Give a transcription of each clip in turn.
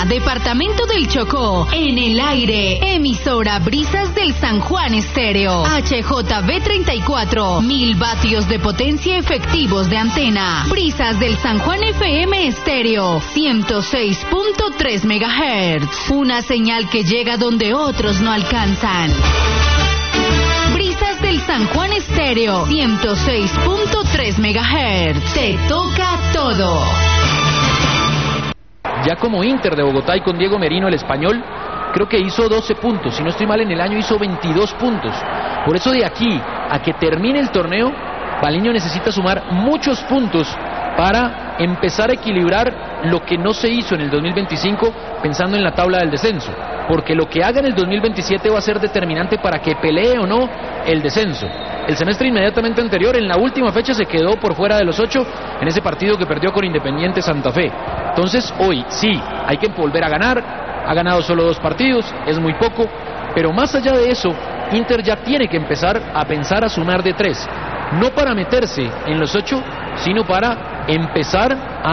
departamento del Chocó, en el aire, emisora Brisas del San Juan Estéreo, HJB 34, 1000 vatios de potencia efectivos de antena, Brisas del San Juan FM Estéreo, 106.3 MHz, una señal que llega donde otros no alcanzan. Brisas del San Juan Estéreo, 106.3 MHz, te toca todo. Ya como Inter de Bogotá y con Diego Merino, el español, creo que hizo 12 puntos, si no estoy mal en el año hizo 22 puntos. Por eso de aquí a que termine el torneo, Baliño necesita sumar muchos puntos para empezar a equilibrar lo que no se hizo en el 2025 pensando en la tabla del descenso, porque lo que haga en el 2027 va a ser determinante para que pelee o no el descenso. El semestre inmediatamente anterior, en la última fecha, se quedó por fuera de los 8 en ese partido que perdió con Independiente Santa Fe. Entonces hoy sí, hay que volver a ganar, ha ganado solo 2 partidos, es muy poco, pero más allá de eso, Inter ya tiene que empezar a pensar a sumar de 3, no para meterse en los 8, sino para empezar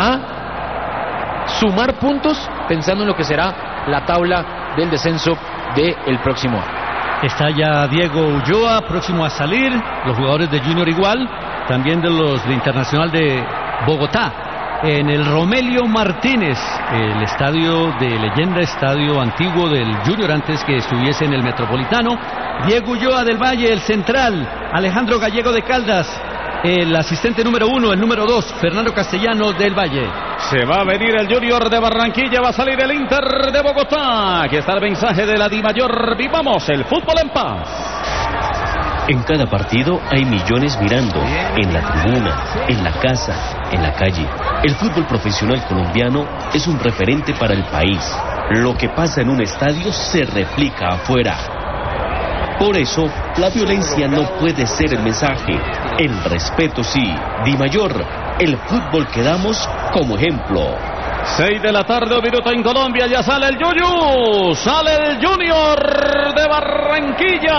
a sumar puntos pensando en lo que será la tabla del descenso del próximo año. Está ya Diego Ulloa, próximo a salir, los jugadores de Junior igual, también de los de Internacional de Bogotá, en el Romelio Martínez, el estadio de leyenda, estadio antiguo del Junior antes que estuviese en el Metropolitano. Diego Ulloa del Valle, el central, Alejandro Gallego de Caldas, el asistente número 1, el número 2, Fernando Castellano del Valle. Se va a venir el Junior de Barranquilla, va a salir el Inter de Bogotá. Aquí está el mensaje de la DiMayor. Vivamos el fútbol en paz. En cada partido hay millones mirando, en la tribuna, en la casa, en la calle. El fútbol profesional colombiano es un referente para el país. Lo que pasa en un estadio se replica afuera. Por eso, la violencia no puede ser el mensaje. El respeto sí. DiMayor, el fútbol que damos como ejemplo. 6 de la tarde, 1 minuto en Colombia, ya sale el Yuyu, sale el Junior de Barranquilla.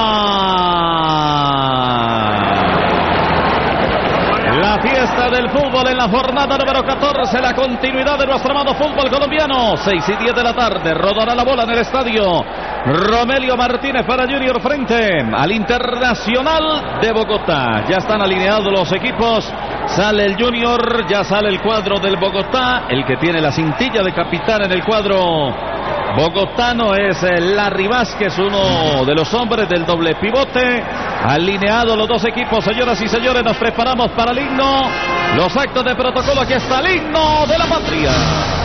La fiesta del fútbol en la jornada número 14, la continuidad de nuestro amado fútbol colombiano. 6 y 10 de la tarde, rodará la bola en el estadio Romelio Martínez para Junior frente al Internacional de Bogotá. Ya están alineados los equipos, sale el Junior, ya sale el cuadro del Bogotá, el que tiene la cintilla de capitán en el cuadro bogotano es Larry Vázquez, uno de los hombres del doble pivote. Alineados los dos equipos, señoras y señores, nos preparamos para el himno, los actos de protocolo. Aquí está el himno de la patria.